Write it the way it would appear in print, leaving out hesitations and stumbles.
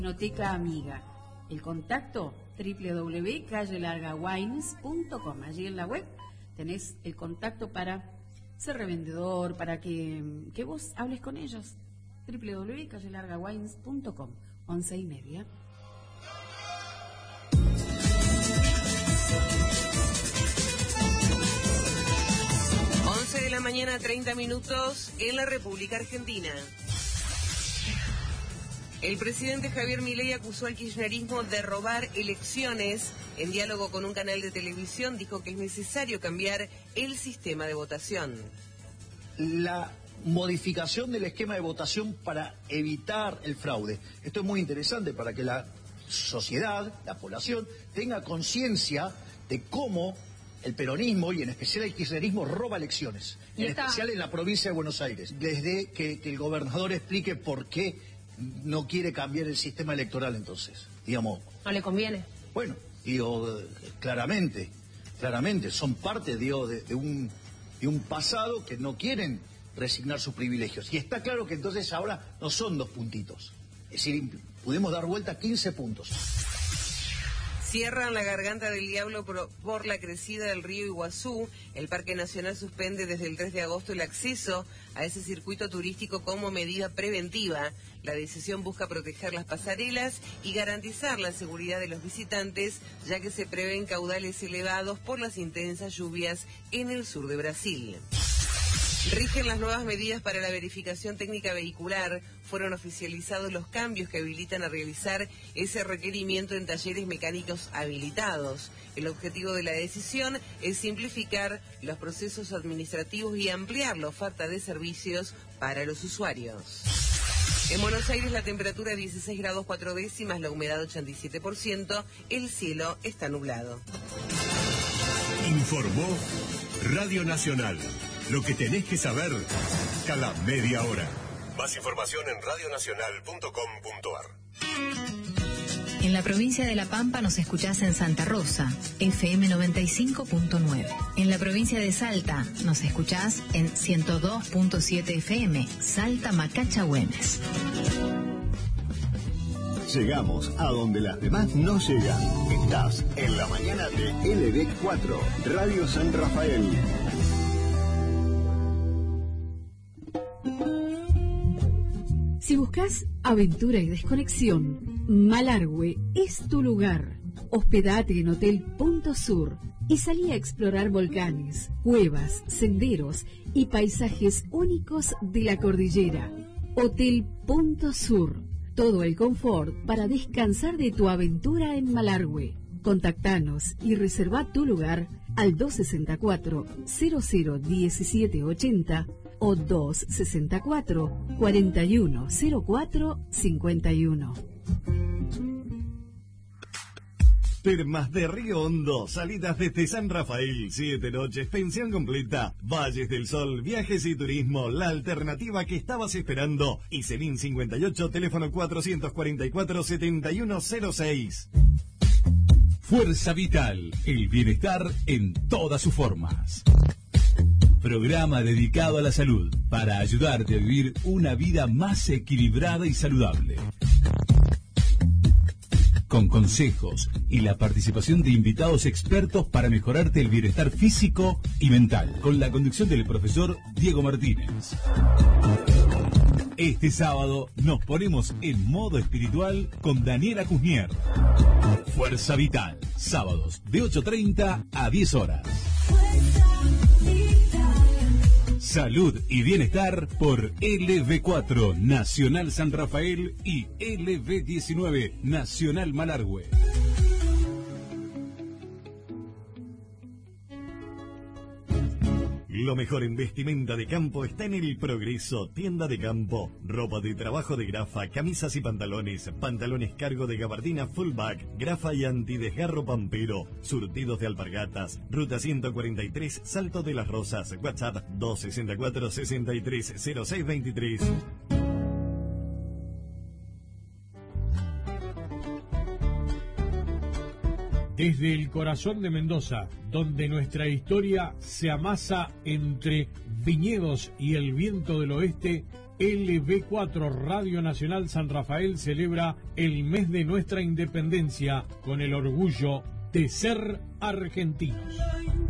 Noteca Amiga. El contacto www.callelargawines.com. Allí en la web tenés el contacto para ser revendedor, para que vos hables con ellos. www.callelargawines.com. 11:30. 11 de la mañana, 30 minutos en la República Argentina. El presidente Javier Milei acusó al kirchnerismo de robar elecciones. En diálogo con un canal de televisión dijo que es necesario cambiar el sistema de votación. La modificación del esquema de votación para evitar el fraude. Esto es muy interesante para que la sociedad, la población, tenga conciencia de cómo el peronismo y en especial el kirchnerismo roba elecciones. En especial en la provincia de Buenos Aires. Desde que el gobernador explique por qué no quiere cambiar el sistema electoral, entonces, digamos. ¿No le conviene? Bueno, digo, claramente, son parte, digo, de un pasado que no quieren resignar sus privilegios. Y está claro que entonces ahora no son 2 puntitos. Es decir, pudimos dar vuelta 15 puntos. Cierran la Garganta del Diablo por la crecida del río Iguazú. El Parque Nacional suspende desde el 3 de agosto el acceso a ese circuito turístico como medida preventiva. La decisión busca proteger las pasarelas y garantizar la seguridad de los visitantes, ya que se prevén caudales elevados por las intensas lluvias en el sur de Brasil. Rigen las nuevas medidas para la verificación técnica vehicular. Fueron oficializados los cambios que habilitan a realizar ese requerimiento en talleres mecánicos habilitados. El objetivo de la decisión es simplificar los procesos administrativos y ampliar la oferta de servicios para los usuarios. En Buenos Aires la temperatura 16 grados 4 décimas, la humedad 87%, el cielo está nublado. Informó Radio Nacional. Lo que tenés que saber cada media hora. Más información en radionacional.com.ar. En la provincia de La Pampa nos escuchás en Santa Rosa, FM 95.9. En la provincia de Salta nos escuchás en 102.7 FM, Salta Macacha Güemes. Llegamos a donde las demás no llegan. Estás en la mañana de LB4, Radio San Rafael. Si buscas aventura y desconexión, Malargüe es tu lugar. Hospedate en Hotel Punto Sur y salí a explorar volcanes, cuevas, senderos y paisajes únicos de la cordillera. Hotel Punto Sur. Todo el confort para descansar de tu aventura en Malargüe. Contactanos y reserva tu lugar al 264-001780 o 264-410451. Termas de Río Hondo, salidas desde San Rafael, 7 noches, pensión completa, Valles del Sol, viajes y turismo, la alternativa que estabas esperando. Iselín 58, teléfono 444-7106. Fuerza Vital, el bienestar en todas sus formas. Programa dedicado a la salud, para ayudarte a vivir una vida más equilibrada y saludable. Con consejos y la participación de invitados expertos para mejorarte el bienestar físico y mental, con la conducción del profesor Diego Martínez. Este sábado nos ponemos en modo espiritual con Daniela Cusnier. Fuerza Vital, sábados de 8:30 a 10 horas. Salud y bienestar por LB4 Nacional San Rafael y LB19 Nacional Malargüe. Lo mejor en vestimenta de campo está en El Progreso, tienda de campo. Ropa de trabajo de grafa, camisas y pantalones, pantalones cargo de gabardina fullback, grafa y antidesgarro pampero, surtidos de alpargatas, ruta 143, Salto de las Rosas, WhatsApp 264-630623. Desde el corazón de Mendoza, donde nuestra historia se amasa entre viñedos y el viento del oeste, LB4 Radio Nacional San Rafael celebra el mes de nuestra independencia con el orgullo de ser argentinos.